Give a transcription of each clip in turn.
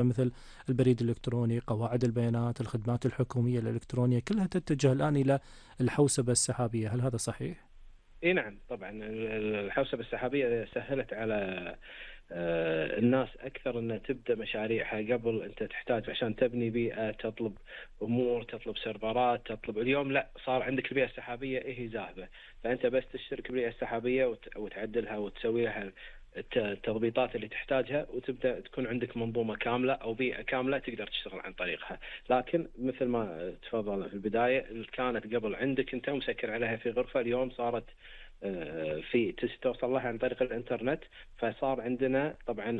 مثل البريد الإلكتروني، قواعد البيانات، الخدمات الحكومية الإلكترونية، كلها تتجه الآن إلى الحوسبة السحابية. هل هذا صحيح؟ اي نعم طبعا، الحوسبة السحابية سهلت على الناس أكثر أنها تبدأ مشاريعها قبل. أنت تحتاج عشان تبني بيئة تطلب أمور، تطلب سيرفرات، تطلب. اليوم لا، صار عندك البيئة السحابية هي جاهزة، فأنت بس تشترك بالبيئة السحابية وتعدلها وتسوي لها التضبيطات اللي تحتاجها، وتبدأ تكون عندك منظومة كاملة أو بيئة كاملة تقدر تشتغل عن طريقها. لكن مثل ما تفضل في البداية، اللي كانت قبل عندك أنت مسكر عليها في غرفة، اليوم صارت في توصل لها عن طريق الإنترنت. فصار عندنا طبعا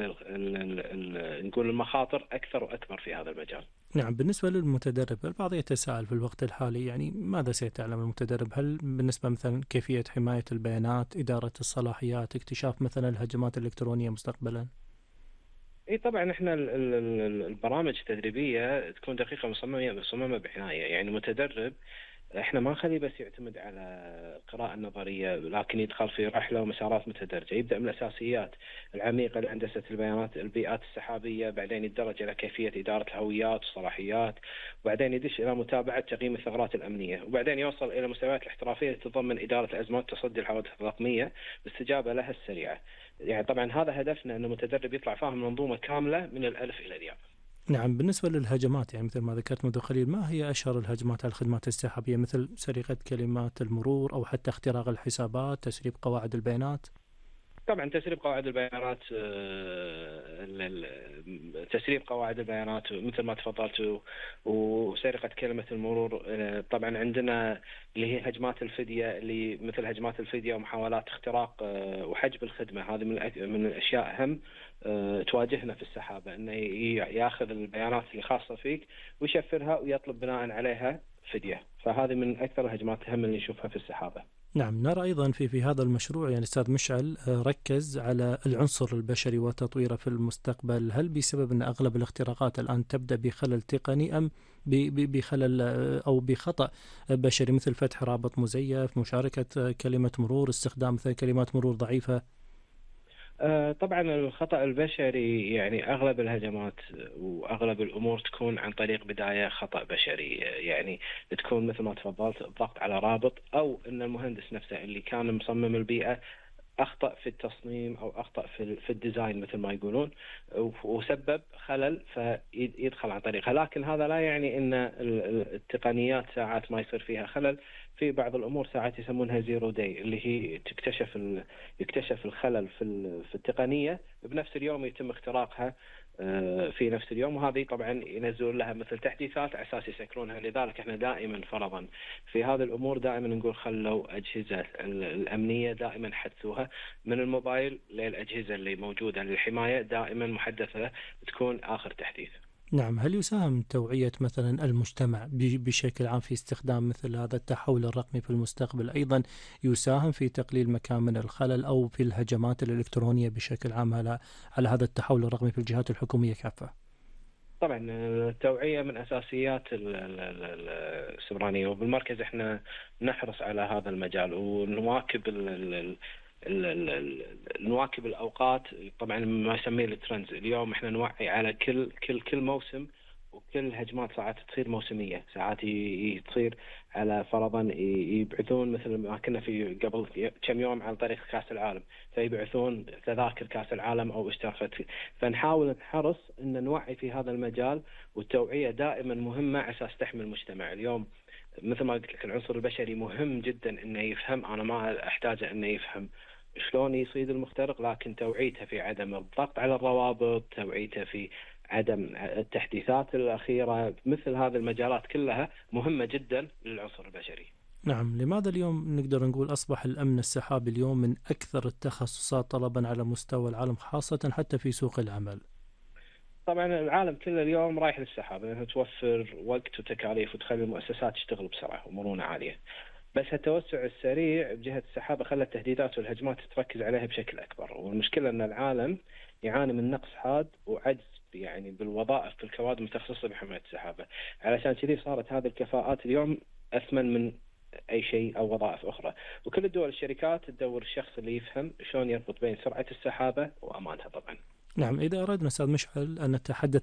نقول المخاطر أكثر وأكبر في هذا المجال. نعم. بالنسبة للمتدرب، البعض يتساءل في الوقت الحالي يعني ماذا سيتعلم المتدرب؟ هل بالنسبة مثلا كيفية حماية البيانات، إدارة الصلاحيات، اكتشاف مثلا الهجمات الإلكترونية مستقبلا؟ اي طبعا، احنا البرامج التدريبيه تكون دقيقه، مصممه بعنايه. يعني متدرب احنا ما نخليه بس يعتمد على القراءة النظرية، لكن يدخل في رحلة ومسارات متدرجة. يبدأ من الأساسيات العميقة لهندسة البيانات، البيئات السحابية، بعدين يتدرج إلى كيفية إدارة الهويات والصلاحيات، وبعدين يدش إلى متابعة تقييم الثغرات الأمنية، وبعدين يوصل إلى مستويات الاحترافية تتضمن إدارة الأزمات، تصدي الحوادث الرقمية والاستجابة لها السريعة. يعني طبعا هذا هدفنا، أن المتدرب يطلع فاهم منظومة كاملة من الألف إلى الياء. نعم. بالنسبة للهجمات يعني مثل ما ذكرت منذ قليل، ما هي أشهر الهجمات على الخدمات السحابية، مثل سرقة كلمات المرور أو حتى اختراق الحسابات، تسريب قواعد البيانات؟ طبعا تسريب قواعد البيانات، تسريب قواعد البيانات مثل ما تفضلت، وسرقة كلمة المرور. طبعا عندنا اللي هي هجمات الفدية، اللي مثل هجمات الفدية ومحاولات اختراق وحجب الخدمة. هذه من الأشياء أهم تواجهنا في السحابة، أنه ياخذ البيانات اللي خاصة فيك ويشفرها ويطلب بناء عليها فدية. فهذه من أكثر الهجمات الهامة اللي نشوفها في السحابة. نعم. نرى أيضا في هذا المشروع يعني أستاذ مشعل ركز على العنصر البشري وتطويره في المستقبل. هل بسبب أن أغلب الاختراقات الآن تبدأ بخلل تقني، أم بخلل أو بخطأ بشري، مثل فتح رابط مزيف، مشاركة كلمة مرور، استخدام مثل كلمات مرور ضعيفة؟ طبعا الخطأ البشري، يعني أغلب الهجمات وأغلب الأمور تكون عن طريق بداية خطأ بشري. يعني تكون مثل ما تفضلت الضغط على رابط، أو أن المهندس نفسه اللي كان مصمم البيئة أخطأ في التصميم أو أخطأ في الديزاين مثل ما يقولون، وسبب خلل فيدخل عن طريقها. لكن هذا لا يعني أن التقنيات ساعات ما يصير فيها خلل. في بعض الأمور ساعات يسمونها زيرو داي، اللي هي يكتشف الخلل في التقنية بنفس اليوم، يتم اختراقها في نفس اليوم. وهذه طبعا ينزلون لها مثل تحديثات على أساس يسكرونها. لذلك احنا دائما فرضا في هذه الأمور دائما نقول خلوا أجهزة الأمنية دائما حدثوها، من الموبايل للأجهزة اللي موجودة للحماية دائما محدثة تكون آخر تحديث. نعم. هل يساهم توعية مثلا المجتمع بشكل عام في استخدام مثل هذا التحول الرقمي في المستقبل أيضا يساهم في تقليل مكامن الخلل أو في الهجمات الإلكترونية بشكل عام على هذا التحول الرقمي في الجهات الحكومية كافة؟ طبعا التوعية من أساسيات السبرانية، وبالمركز احنا نحرص على هذا المجال ونواكب نواكب الأوقات. طبعا ما يسميه الترندز. اليوم احنا نوعي على كل موسم، وكل هجمات ساعات تصير موسمية، ساعات تصير على فرضا يبعثون مثل ما كنا في قبل كم يوم عن طريق كأس العالم، فيبعثون تذاكر كأس العالم أو اشتراكات. فنحاول نحرص أن نوعي في هذا المجال، والتوعية دائما مهمة على أساس تحمي المجتمع. اليوم مثل ما قلت لك العنصر البشري مهم جدا انه يفهم. انا ما احتاجه انه يفهم شلون يصيد المخترق، لكن توعيته في عدم الضغط على الروابط، توعيته في عدم التحديثات الأخيرة، مثل هذه المجالات كلها مهمة جدا للعنصر البشري. نعم. لماذا اليوم نقدر نقول أصبح الأمن السحابي اليوم من أكثر التخصصات طلبا على مستوى العالم، خاصة حتى في سوق العمل؟ طبعا العالم كله اليوم رايح للسحابة، لأنها توفر وقت وتكاليف وتخلي المؤسسات تشتغل بسرعة ومرونة عالية. بس التوسع السريع بجهة السحابة خلى التهديدات والهجمات تركز عليها بشكل أكبر. والمشكلة أن العالم يعاني من نقص حاد وعجز يعني بالوظائف في الكوادر المتخصصة بحماية السحابة. علشان كذي صارت هذه الكفاءات اليوم أثمن من أي شيء أو وظائف أخرى. وكل الدول الشركات تدور الشخص اللي يفهم شلون يربط بين سرعة السحابة وأمانها طبعا. نعم. إذا أردنا أستاذ مشعل أن نتحدث